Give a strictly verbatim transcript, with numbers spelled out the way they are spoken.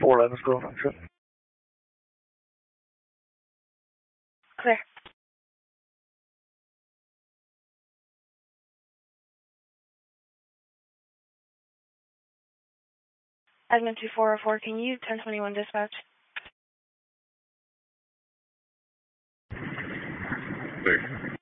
four eleven, go function. Clear. Admin two four oh four, can you ten twenty-one dispatch? Clear.